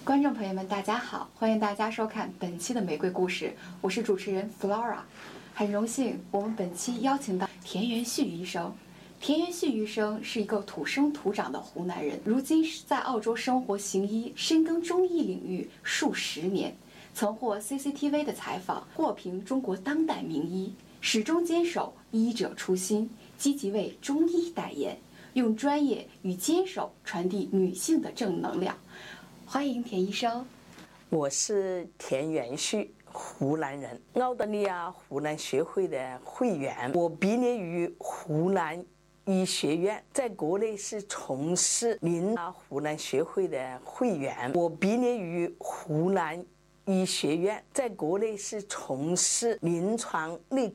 观众朋友们，大家好，欢迎大家收看本期的玫瑰故事，我是主持人 Flora， 很荣幸我们本期邀请到田元旭医生。田元旭医生是一个土生土长的湖南人，如今是在澳洲生活行医，深耕中医领域数十年，曾获 CCTV 的采访，获评中国当代名医，始终坚守医者初心，积极为中医代言，用专业与坚守传递女性的正能量。欢迎田医生。 我是田元旭，湖南人，澳大利亚湖南学会的会员。我毕业于湖南医学院，在国内是从事湖南学会的会员。我毕业于湖南医学院，在国内是从事临床内